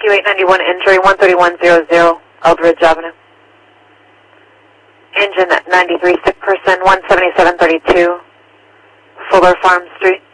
Q891 injury, 13100 Eldridge Avenue. Engine at 93, sick person, 17732 Fuller Farm Street.